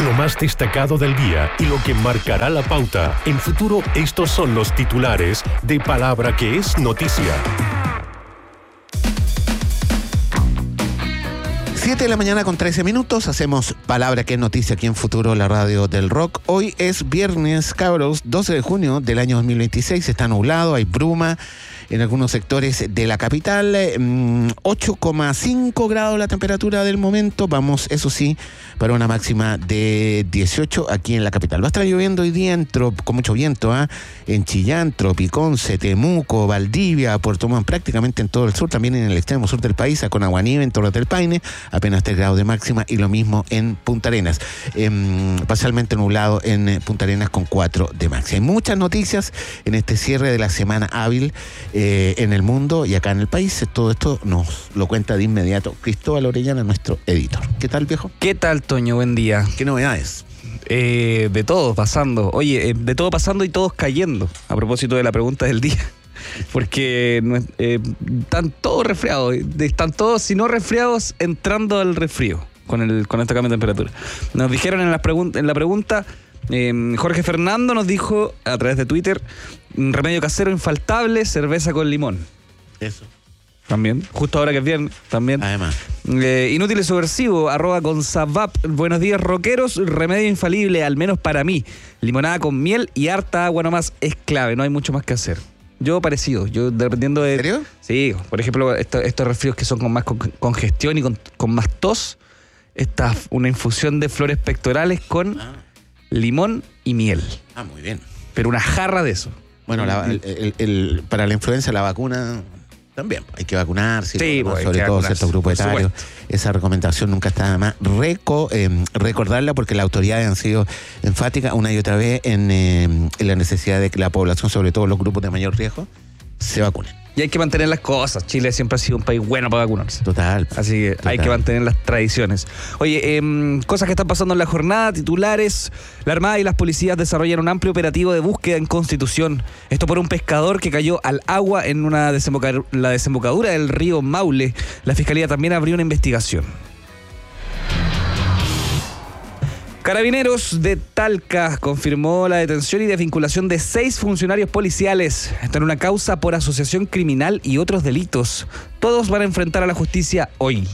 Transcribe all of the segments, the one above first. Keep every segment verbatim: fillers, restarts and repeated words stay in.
lo más destacado del día y lo que marcará la pauta. En Futuro, estos son los titulares de Palabra que es noticia. siete de la mañana con trece minutos, hacemos Palabra que es noticia aquí en Futuro, la radio del rock. Hoy es viernes, cabros, doce de junio del año dos mil veintiséis, está nublado, hay bruma en algunos sectores de la capital, ocho coma cinco grados la temperatura del momento, vamos, eso sí, para una máxima de dieciocho aquí en la capital. Va a estar lloviendo hoy día en trop, con mucho viento, ¿eh? en Chillán, Tropiconce, Temuco, Valdivia, Puerto Montt, prácticamente en todo el sur, también en el extremo sur del país, con Aguanieve, en Torres del Paine, apenas tres grados de máxima, y lo mismo en Punta Arenas, eh, parcialmente nublado en Punta Arenas con cuatro de máxima. Hay muchas noticias en este cierre de la semana hábil eh, en el mundo y acá en el país. Todo esto nos lo cuenta de inmediato Cristóbal Orellana, nuestro editor. ¿Qué tal, viejo? ¿Qué tal, Toño? Buen día. ¿Qué novedades? Eh, de todo pasando. Oye, eh, de todo pasando y todos cayendo. A propósito de la pregunta del día. Porque eh, están todos resfriados. Están todos, si no resfriados, entrando al resfrío con, el, con este cambio de temperatura. Nos dijeron en la, pregun- en la pregunta, eh, Jorge Fernando nos dijo a través de Twitter, remedio casero infaltable, cerveza con limón. Eso. También, justo ahora que es viernes, también. Además. Eh, inútil y subversivo, arroba con Zabap. Buenos días, rockeros. Remedio infalible, al menos para mí. Limonada con miel y harta agua nomás es clave, no hay mucho más que hacer. Yo parecido, yo dependiendo de... ¿En serio? Sí, por ejemplo, esto, estos resfríos que son con más con, congestión y con, con más tos, esta una infusión de flores pectorales con ah. limón y miel. Ah, muy bien. Pero una jarra de eso. Bueno, la, el, el, el, para la influenza, la vacuna... También, hay que vacunarse, sí, bueno, pues, sobre todo ciertos grupos etarios. Esa recomendación nunca está de más Reco, eh, recordarla, porque las autoridades han sido enfáticas una y otra vez en, eh, en la necesidad de que la población, sobre todo los grupos de mayor riesgo, se vacunen. Y hay que mantener las cosas. Chile siempre ha sido un país bueno para vacunarse. Total. Así que total. Hay que mantener las tradiciones. Oye, eh, cosas que están pasando en la jornada, titulares. La Armada y las policías desarrollan un amplio operativo de búsqueda en Constitución. Esto por un pescador que cayó al agua en una desemboca- la desembocadura del río Maule. La Fiscalía también abrió una investigación. Carabineros de Talca confirmó la detención y desvinculación de seis funcionarios policiales. Esto en una causa por asociación criminal y otros delitos. Todos van a enfrentar a la justicia hoy.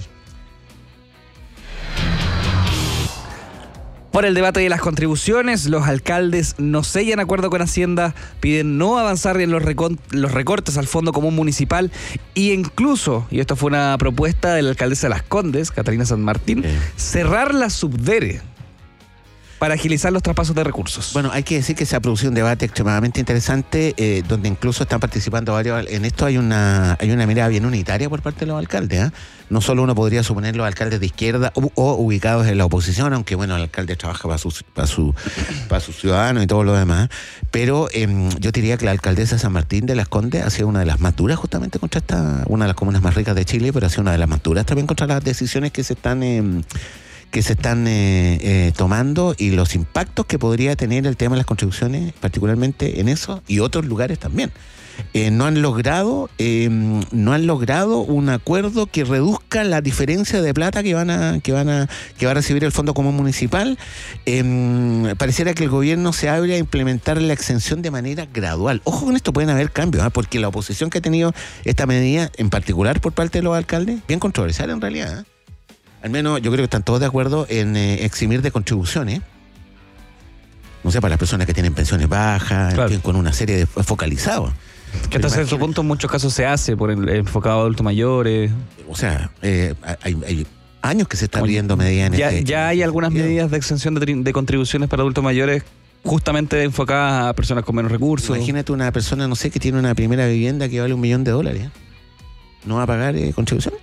Por el debate de las contribuciones, los alcaldes no sellan acuerdo con Hacienda, piden no avanzar en los, recon- los recortes al Fondo Común Municipal e incluso, y esto fue una propuesta de la alcaldesa de Las Condes, Catalina San Martín, eh. cerrar la Subdere para agilizar los traspasos de recursos. Bueno, hay que decir que se ha producido un debate extremadamente interesante, eh, donde incluso están participando varios. En esto hay una hay una mirada bien unitaria por parte de los alcaldes, ¿eh? No solo uno podría suponer los alcaldes de izquierda o, o ubicados en la oposición, aunque bueno, el alcalde trabaja para sus para su, para sus ciudadanos y todo lo demás, pero eh, yo diría que la alcaldesa San Martín de Las Condes ha sido una de las más duras justamente contra esta, una de las comunas más ricas de Chile, pero ha sido una de las más duras también contra las decisiones que se están... Eh, que se están eh, eh, tomando y los impactos que podría tener el tema de las contribuciones, particularmente en eso y otros lugares también. Eh, no han logrado eh, no han logrado un acuerdo que reduzca la diferencia de plata que van a que van a que va a recibir el Fondo Común Municipal. Eh, pareciera que el gobierno se abre a implementar la exención de manera gradual. Ojo con esto, pueden haber cambios, ¿eh? Porque la oposición que ha tenido esta medida, en particular por parte de los alcaldes, bien controversial en realidad, ¿eh? Al menos yo creo que están todos de acuerdo en eh, eximir de contribuciones. No sé, para las personas que tienen pensiones bajas, claro, con una serie de focalizados. Que hasta cierto punto en muchos casos se hace por el enfocado a adultos mayores. O sea, eh, hay, hay años que se están viendo medidas en ya, este... Ya hay algunas sentido. medidas de exención de, de contribuciones para adultos mayores justamente enfocadas a personas con menos recursos. Imagínate una persona, no sé, que tiene una primera vivienda que vale un millón de dólares. ¿No va a pagar eh, contribución?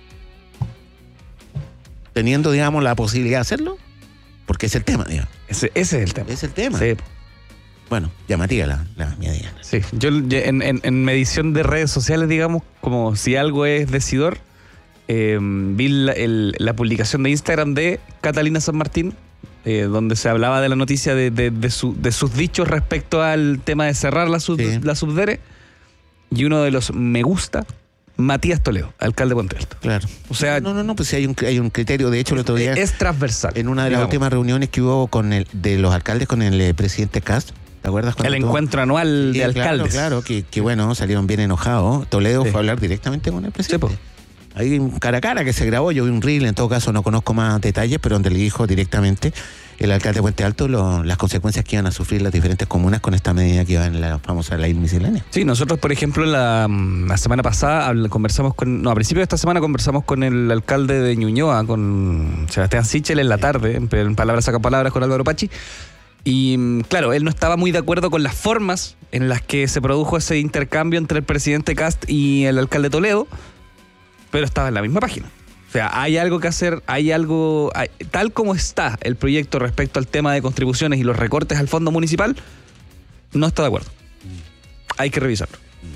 Teniendo, digamos, la posibilidad de hacerlo, porque es el tema, digamos. Ese, ese es el tema. Es el tema. Sí. Bueno, llamativa la, la medida. Sí, yo en, en, en medición de redes sociales, digamos, como si algo es decidor, eh, vi la, el, la publicación de Instagram de Catalina San Martín, eh, donde se hablaba de la noticia de, de, de, su, de sus dichos respecto al tema de cerrar la, sub, sí. la Subdere, y uno de los me gusta Matías Toledo, alcalde de Puente Alto. Claro. O sea, no, no, no, pues sí hay un, hay un criterio. De hecho, el otro día, es transversal. en una de las digamos. últimas reuniones que hubo con el de los alcaldes con el eh, presidente Cast, ¿te acuerdas? El tuvo? encuentro anual Sí, de alcaldes. Claro, claro, que, que bueno, salieron bien enojados. Toledo Sí. fue a hablar directamente con el presidente. Sí, Ahí un cara a cara que se grabó, yo vi un reel, en todo caso no conozco más detalles, pero donde le dijo directamente el alcalde de Puente Alto lo, las consecuencias que iban a sufrir las diferentes comunas con esta medida que iba en la famosa ley miscelánea. Sí, nosotros, por ejemplo, la, la semana pasada habl- conversamos con, no, a principios de esta semana conversamos con el alcalde de Ñuñoa, con Sebastián Sichel en la tarde, en, en palabras saca palabras con Álvaro Pachi. Y claro, él no estaba muy de acuerdo con las formas en las que se produjo ese intercambio entre el presidente Cast y el alcalde Toledo, pero estaba en la misma página. O sea, hay algo que hacer, hay algo... Hay, tal como está el proyecto respecto al tema de contribuciones y los recortes al fondo municipal, no está de acuerdo. Hay que revisarlo.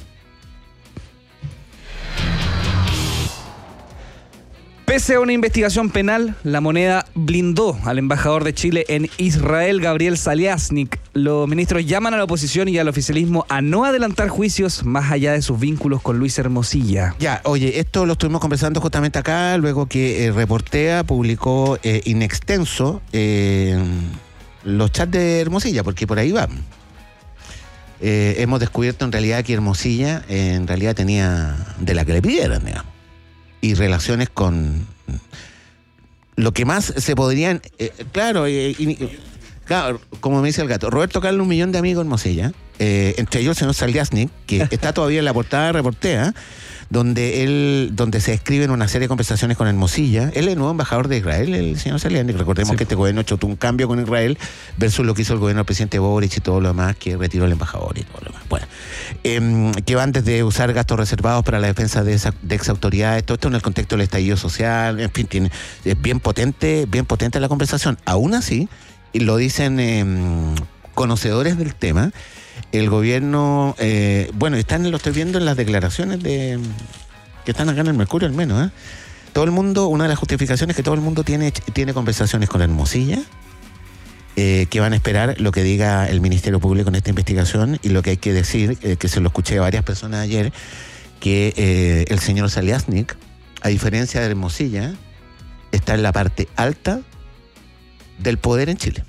Pese a una investigación penal, La Moneda blindó al embajador de Chile en Israel, Gabriel Saliasnik. Los ministros llaman a la oposición y al oficialismo a no adelantar juicios más allá de sus vínculos con Luis Hermosilla. Ya, oye, esto lo estuvimos conversando justamente acá, luego que eh, Reportea publicó eh, in extenso eh, los chats de Hermosilla, porque por ahí va. Eh, hemos descubierto en realidad que Hermosilla eh, en realidad tenía de la que le pidieran, digamos. Y relaciones con lo que más se podrían, eh, claro, eh, y, claro, como me dice el gato, Roberto Carlos, un millón de amigos en Hermosilla, eh, entre ellos el señor Saliasnik, que está todavía en la portada de Reportea, donde él, donde se describen una serie de conversaciones con Hermosilla. Él es el nuevo embajador de Israel, el señor Saliasnik. Recordemos sí. que este gobierno ha hecho un cambio con Israel versus lo que hizo el gobierno del presidente Boric y todo lo demás, que retiró el embajador y todo lo demás. Bueno, eh, que van desde usar gastos reservados para la defensa de, esa, de ex autoridades, todo esto en el contexto del estallido social, en fin, tiene, es bien potente, bien potente la conversación. Aún así, y lo dicen eh, conocedores del tema, el gobierno, eh, bueno, están, lo estoy viendo en las declaraciones de que están acá en el Mercurio al menos, ¿eh? Todo el mundo, una de las justificaciones es que todo el mundo tiene, tiene conversaciones con Hermosilla, eh, que van a esperar lo que diga el Ministerio Público en esta investigación, y lo que hay que decir, eh, que se lo escuché a varias personas ayer, que eh, el señor Saliasnik, a diferencia de Hermosilla, está en la parte alta del poder en Chile.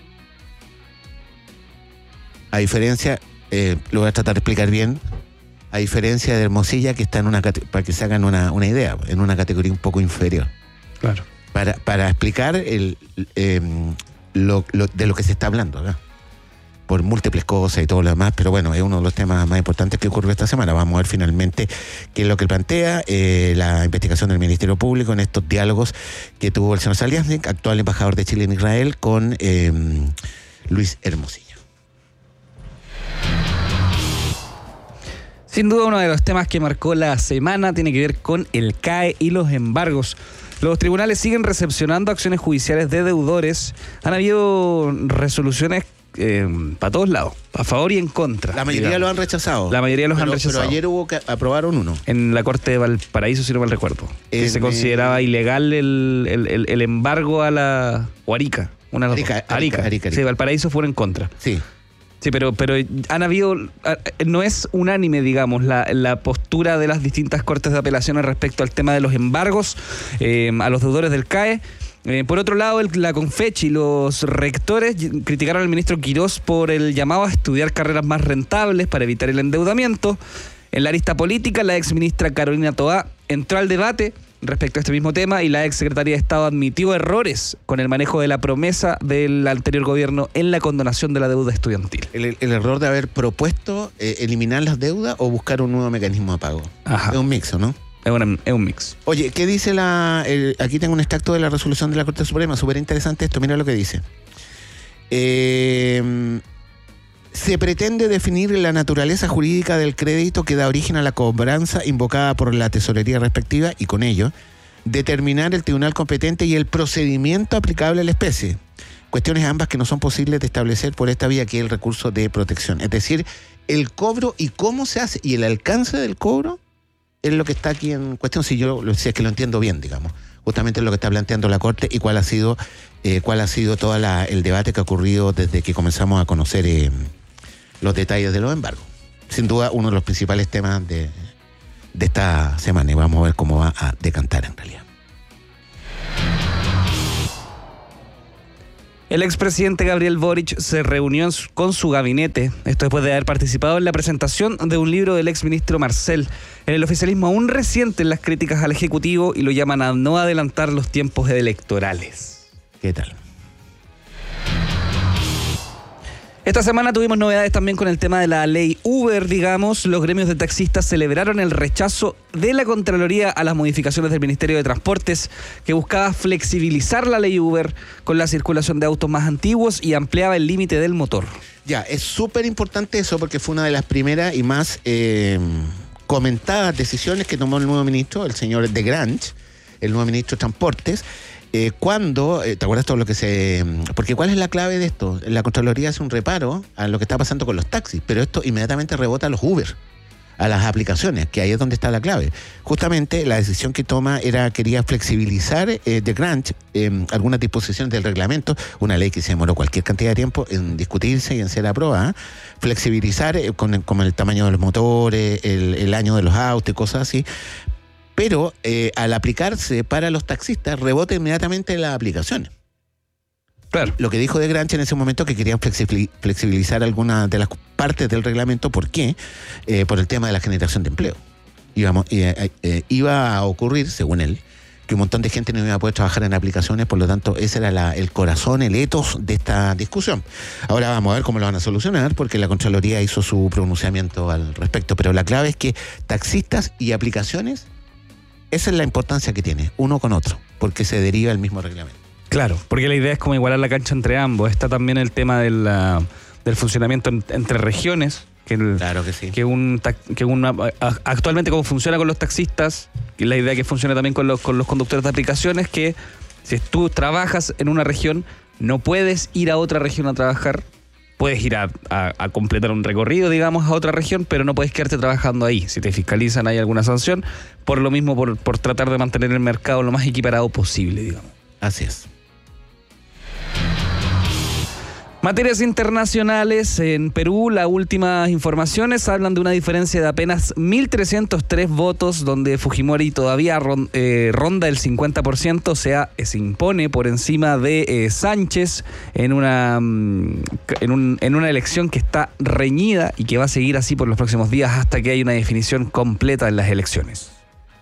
A diferencia, eh, lo voy a tratar de explicar bien, a diferencia de Hermosilla, que está en una, para que se hagan una, una idea, en una categoría un poco inferior. Claro. Para, para explicar el, eh, lo, lo, de lo que se está hablando, ¿verdad? Por múltiples cosas y todo lo demás, pero bueno, es uno de los temas más importantes que ocurrió esta semana. Vamos a ver finalmente qué es lo que plantea eh, la investigación del Ministerio Público en estos diálogos que tuvo el señor Saliasnik, actual embajador de Chile en Israel, con eh, Luis Hermosilla. Sin duda, uno de los temas que marcó la semana tiene que ver con el C A E y los embargos. Los tribunales siguen recepcionando acciones judiciales de deudores. Han habido resoluciones eh, para todos lados, a favor y en contra. La mayoría digamos. lo han rechazado. La mayoría los pero, han rechazado. Pero ayer hubo que aprobaron uno. En la Corte de Valparaíso, si no mal recuerdo. En, que se consideraba ilegal el, el, el, el embargo a la... o Arica. Una de las Arica, Arica, Arica, Arica. Sí, Valparaíso fueron en contra. Sí. Sí, pero, pero han habido, no es unánime, digamos, la, la postura de las distintas cortes de apelaciones respecto al tema de los embargos eh, a los deudores del C A E. Eh, por otro lado, el, la Confechi y los rectores criticaron al ministro Quirós por el llamado a estudiar carreras más rentables para evitar el endeudamiento. En la arista política, la exministra Carolina Toá entró al debate respecto a este mismo tema y la ex secretaria de Estado admitió errores con el manejo de la promesa del anterior gobierno en la condonación de la deuda estudiantil. El, el error de haber propuesto eh, eliminar las deudas o buscar un nuevo mecanismo de pago. Ajá. Es un mix, ¿no? Es, una, es un mix. Oye, ¿qué dice la...? El, aquí tengo un extracto de la resolución de la Corte Suprema, súper interesante esto, mira lo que dice. Eh... Se pretende definir la naturaleza jurídica del crédito que da origen a la cobranza invocada por la tesorería respectiva y con ello determinar el tribunal competente y el procedimiento aplicable a la especie. Cuestiones ambas que no son posibles de establecer por esta vía, que es el recurso de protección. Es decir, el cobro y cómo se hace y el alcance del cobro es lo que está aquí en cuestión, si yo si es que lo entiendo bien, digamos. Justamente es lo que está planteando la Corte y cuál ha sido eh, cuál ha sido todo el debate que ha ocurrido desde que comenzamos a conocer eh, los detalles de los embargos. Sin duda, uno de los principales temas de, de esta semana y vamos a ver cómo va a decantar en realidad. El expresidente Gabriel Boric se reunió con su gabinete, esto después de haber participado en la presentación de un libro del exministro Marcel. En el oficialismo aún resienten las críticas al Ejecutivo y lo llaman a no adelantar los tiempos electorales. ¿Qué tal? Esta semana tuvimos novedades también con el tema de la ley Uber, digamos. Los gremios de taxistas celebraron el rechazo de la Contraloría a las modificaciones del Ministerio de Transportes, que buscaba flexibilizar la ley Uber con la circulación de autos más antiguos y ampliaba el límite del motor. Ya, es súper importante eso porque fue una de las primeras y más eh, comentadas decisiones que tomó el nuevo ministro, el señor de Grange, el nuevo ministro de Transportes. Eh, cuando, eh, ¿te acuerdas todo lo que se...? Porque ¿cuál es la clave de esto? La Contraloría hace un reparo a lo que está pasando con los taxis, pero esto inmediatamente rebota a los Uber, a las aplicaciones, que ahí es donde está la clave. Justamente la decisión que toma era, quería flexibilizar eh, de Grange eh, algunas disposiciones del reglamento, una ley que se demoró cualquier cantidad de tiempo en discutirse y en ser aprobada, flexibilizar eh, con, con el tamaño de los motores, el, el año de los autos y cosas así. Pero eh, al aplicarse para los taxistas, rebota inmediatamente las aplicaciones. Claro. Lo que dijo de Grange en ese momento que querían flexibilizar algunas de las partes del reglamento. ¿Por qué? Eh, por el tema de la generación de empleo. Íbamos, eh, eh, iba a ocurrir, según él, que un montón de gente no iba a poder trabajar en aplicaciones, por lo tanto, ese era la, el corazón, el ethos de esta discusión. Ahora vamos a ver cómo lo van a solucionar, porque la Contraloría hizo su pronunciamiento al respecto. Pero la clave es que taxistas y aplicaciones, esa es la importancia que tiene, uno con otro, porque se deriva el mismo reglamento. Claro, porque la idea es como igualar la cancha entre ambos. Está también el tema de la, del funcionamiento en, entre regiones. Que el, claro que sí. Que, un, que una, actualmente como funciona con los taxistas, que la idea que funcione también con los, con los conductores de aplicaciones, que si tú trabajas en una región, no puedes ir a otra región a trabajar. Puedes ir a, a, a completar un recorrido, digamos, a otra región, pero no puedes quedarte trabajando ahí. Si te fiscalizan, hay alguna sanción. Por lo mismo, por, por tratar de mantener el mercado lo más equiparado posible, digamos. Así es. Materias internacionales. En Perú, las últimas informaciones hablan de una diferencia de apenas mil trescientos tres votos, donde Fujimori todavía ron, eh, ronda el cincuenta por ciento, o sea, se impone por encima de eh, Sánchez en una, en, un, en una elección que está reñida y que va a seguir así por los próximos días hasta que haya una definición completa en las elecciones.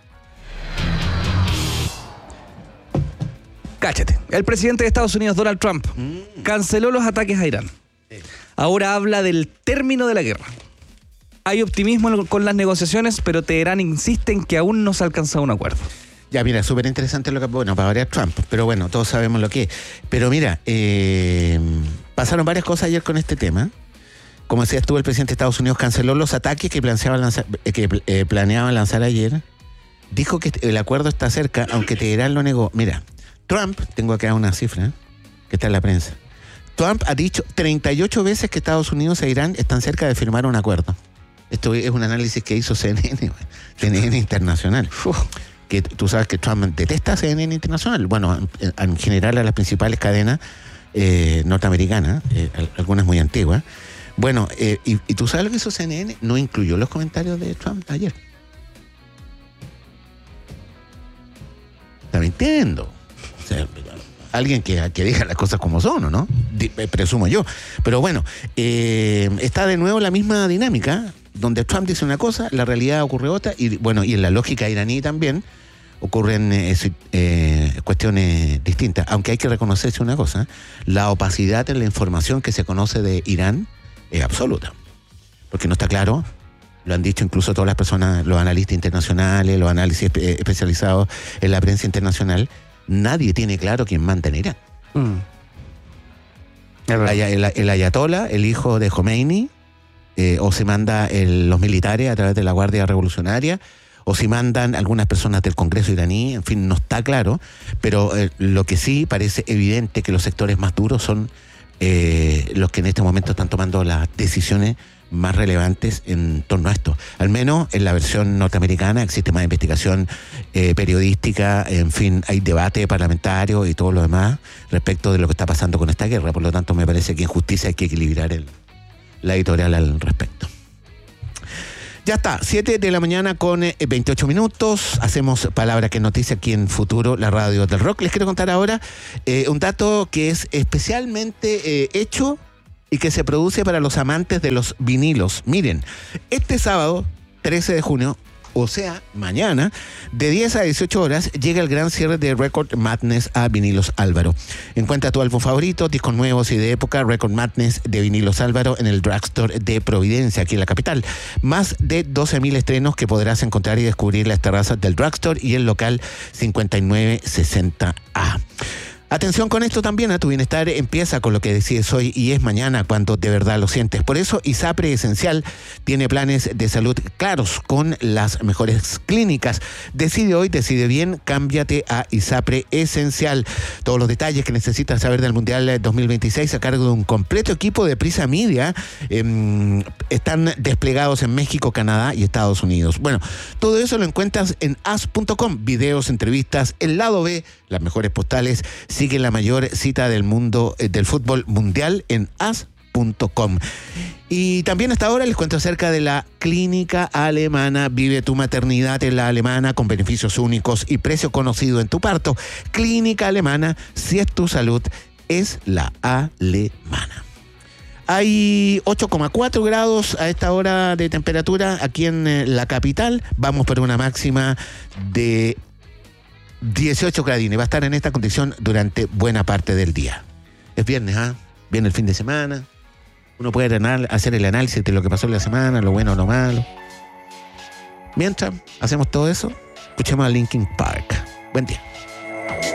Cáchate, el presidente de Estados Unidos, Donald Trump, mm. canceló los ataques a Irán. Sí. Ahora habla del término de la guerra. Hay optimismo con las negociaciones, pero Teherán insiste en que aún no se ha alcanzado un acuerdo. Ya, mira, súper interesante lo que... Bueno, para variar Trump, pero bueno, todos sabemos lo que es. Pero mira, eh, pasaron varias cosas ayer con este tema. Como decías tú, el presidente de Estados Unidos canceló los ataques que planeaban lanzar, que, eh, planeaban lanzar ayer. Dijo que el acuerdo está cerca, aunque Teherán lo negó. Mira... Trump, tengo acá una cifra, ¿eh? que está en la prensa. Trump ha dicho treinta y ocho veces que Estados Unidos e Irán están cerca de firmar un acuerdo. Esto es un análisis que hizo C N N, C N N Internacional. Uf, que tú sabes que Trump detesta C N N Internacional. Bueno, en, en general a las principales cadenas eh, norteamericanas, eh, algunas muy antiguas. Bueno, eh, y, y tú sabes lo que hizo C N N, no incluyó los comentarios de Trump ayer. Está mintiendo. O sea, alguien que, que diga las cosas como son, ¿o no? D- presumo yo. Pero bueno, eh, está de nuevo la misma dinámica, donde Trump dice una cosa, la realidad ocurre otra, y bueno, y en la lógica iraní también ocurren eh, eh, cuestiones distintas. Aunque hay que reconocerse una cosa, la opacidad en la información que se conoce de Irán es absoluta. Porque no está claro, lo han dicho incluso todas las personas, los analistas internacionales, los análisis eh, especializados en la prensa internacional. Nadie tiene claro quién manda en Irán. Mm. El, el, el ayatollah, el hijo de Khomeini, eh, o se manda el, los militares a través de la Guardia Revolucionaria, o si mandan algunas personas del Congreso iraní, en fin, no está claro, pero eh, lo que sí parece evidente que los sectores más duros son eh, los que en este momento están tomando las decisiones más relevantes en torno a esto. Al menos en la versión norteamericana existe más investigación eh, periodística, en fin, hay debate parlamentario y todo lo demás respecto de lo que está pasando con esta guerra. Por lo tanto, me parece que en justicia hay que equilibrar el, la editorial al respecto. Ya está, siete de la mañana con eh, veintiocho minutos. Hacemos Palabra que es Noticia aquí en Futuro, la radio del rock. Les quiero contar ahora eh, un dato que es especialmente eh, hecho y que se produce para los amantes de los vinilos. Miren, este sábado, trece de junio, o sea, mañana, de diez a dieciocho horas, llega el gran cierre de Record Madness a Vinilos Álvaro. Encuentra tu álbum favorito, discos nuevos y de época, Record Madness de Vinilos Álvaro en el Drugstore de Providencia, aquí en la capital. Más de doce mil estrenos que podrás encontrar y descubrir en las terrazas del Drugstore y el local cincuenta y nueve sesenta A. Atención con esto también, a tu bienestar empieza con lo que decides hoy y es mañana cuando de verdad lo sientes. Por eso ISAPRE Esencial tiene planes de salud claros con las mejores clínicas. Decide hoy, decide bien, cámbiate a ISAPRE Esencial. Todos los detalles que necesitas saber del Mundial dos mil veintiséis a cargo de un completo equipo de Prisa Media eh, están desplegados en México, Canadá y Estados Unidos. Bueno, todo eso lo encuentras en as punto com, videos, entrevistas, el lado B, las mejores postales. Sigue la mayor cita del mundo eh, del fútbol mundial en as punto com. Y también hasta ahora les cuento acerca de la Clínica Alemana. Vive tu maternidad en la Alemana con beneficios únicos y precio conocido en tu parto. Clínica Alemana, si es tu salud, es la Alemana. Hay ocho coma cuatro grados a esta hora de temperatura aquí en eh, la capital. Vamos por una máxima de dieciocho gradines. Va a estar en esta condición durante buena parte del día. Es viernes, ¿ah? ¿eh? Viene el fin de semana. Uno puede anal- hacer el análisis de lo que pasó en la semana, lo bueno o lo malo. Mientras hacemos todo eso, escuchemos a Linkin Park. Buen día.